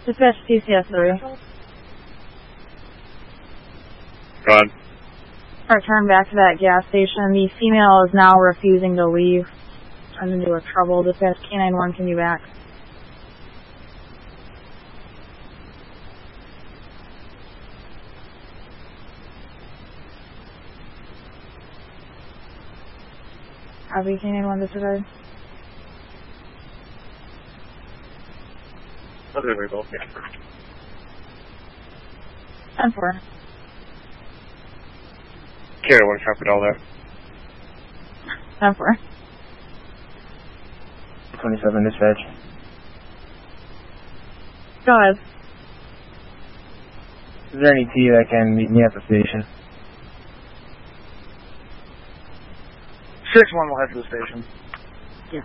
Dispatch TCS3. Go ahead. Return back to that gas station. The female is now refusing to leave. I'm into a trouble. Dispatch K91, can you back? Copy K91 disregard. Okay, we both get 10-4. Carry one, copied all that. 10-4. 27 dispatch. Go ahead. Is there any T that can meet me at the station? 6-1 will head to the station. Yeah.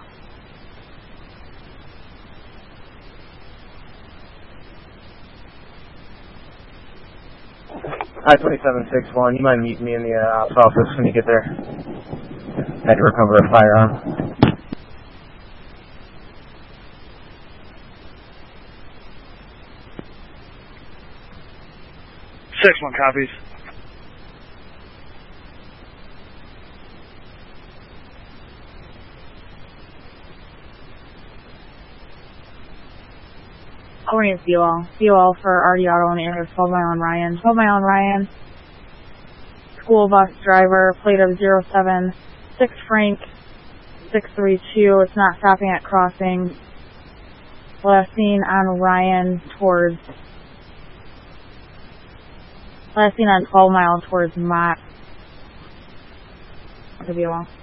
I-2761, you might meet me in the ops office when you get there. Had to recover a firearm. Six one copies. Orient COL for RD Auto in the area of 12 Mile and Ryan. 12 Mile and Ryan. School bus driver, plate of 076 Frank 632. It's not stopping at crossing. Last seen on Ryan towards. Last seen on 12 Mile towards Mott. Could be a while.